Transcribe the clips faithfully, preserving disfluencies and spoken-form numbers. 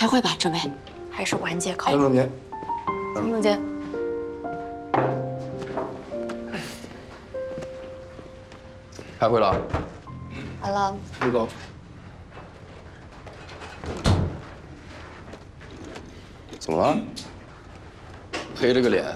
开会吧，准备。 还是晚姐靠张总监， 张总监， 开会了。 好了。 陆总， 怎么了？黑着个脸，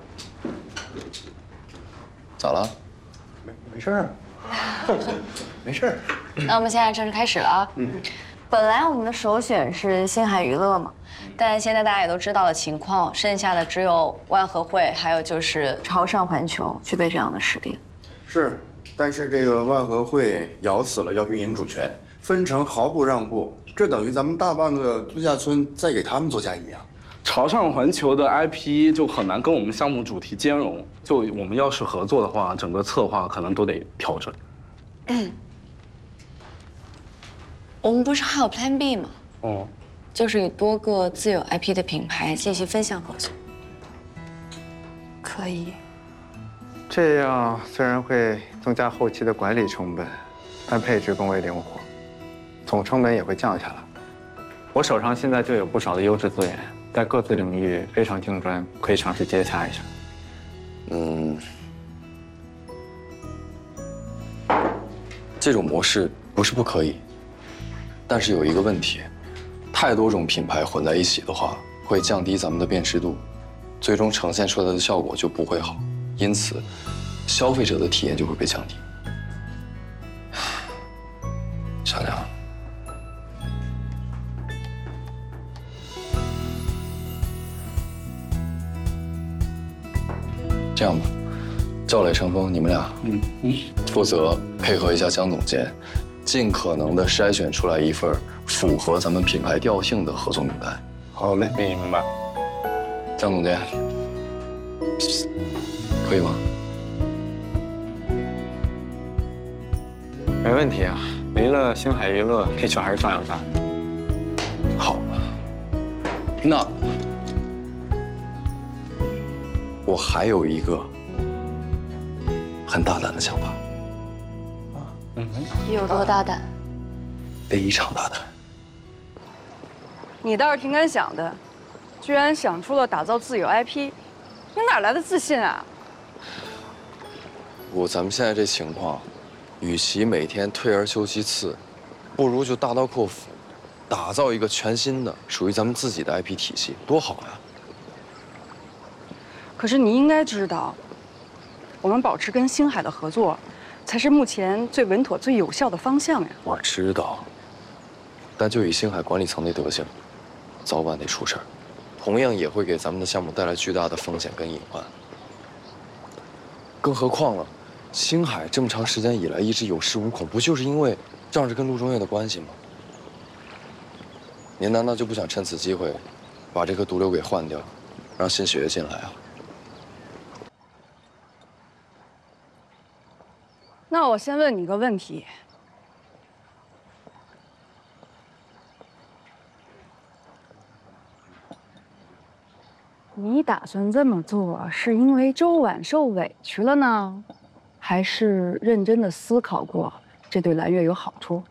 咋了？ 没没事儿，没事儿。 那我们现在正式开始了啊。嗯。本来我们的首选是星海娱乐嘛，但现在大家也都知道了情况，剩下的只有万和汇，还有就是潮尚环球具备这样的实力。 是，但是这个万和汇咬死了要运营主权，分成毫不让步，这等于咱们大半个度假村再给他们做嫁衣啊。 潮尚环球的 I P 就很难跟我们项目主题兼容，就我们要是合作的话，整个策划可能都得调整。 嗯。我们不是还有 Plan B 吗？ 哦， 就是与多个自有 I P 的品牌进行分项合作。 可以。 这样虽然会增加后期的管理成本，但配置更为灵活，总成本也会降下来。我手上现在就有不少的优质资源，在各自领域非常精专，可以尝试接洽一下。 嗯，这种模式不是不可以。但是有一个问题，太多种品牌混在一起的话，会降低咱们的辨识度，最终呈现出来的效果就不会好，因此，消费者的体验就会被降低。想想，这样吧，赵磊、程峰，你们俩，嗯嗯，负责配合一下江总监。尽可能的筛选出来一份符合咱们品牌调性的合作名单。 好嘞， 明白。 江总监，可以吗？ 没问题啊，离了星海娱乐 ，H 还是照样干。 好，那我还有一个很大胆的想法。 有多大胆？ 非常大胆。 你倒是挺敢想的，居然想出了打造自有 I P， 你哪来的自信啊？ 我咱们现在这情况，与其每天退而求其次，不如就大刀阔斧，打造一个全新的属于咱们自己的 I P 体系，多好呀！ 可是你应该知道，我们保持跟星海的合作，才是目前最稳妥、最有效的方向呀。 我知道，但就以星海管理层那德行，早晚得出事儿，同样也会给咱们的项目带来巨大的风险跟隐患。更何况了，星海这么长时间以来一直有恃无恐，不就是因为仗着跟陆中业的关系吗？您难道就不想趁此机会，把这颗毒瘤给换掉，让新血液进来啊？ 那我先问你个问题：你打算这么做，是因为周婉受委屈了呢，还是认真的思考过这对蓝月有好处？